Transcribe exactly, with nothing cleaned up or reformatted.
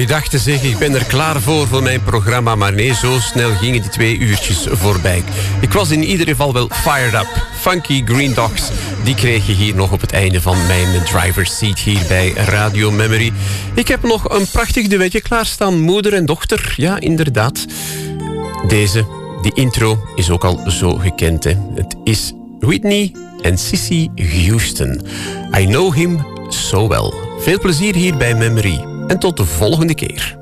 Ik dacht te zeggen, ik ben er klaar voor voor mijn programma. Maar nee, zo snel gingen die twee uurtjes voorbij. Ik was in ieder geval wel fired up. Funky Green Dogs, die kreeg je hier nog op het einde van mijn driver's seat hier bij Radio Memory. Ik heb nog een prachtig duetje klaarstaan. Moeder en dochter, ja inderdaad. Deze, die intro, is ook al zo gekend. Hè. Het is Whitney en Cissy Houston. I know him so well. Veel plezier hier bij Memory. En tot de volgende keer.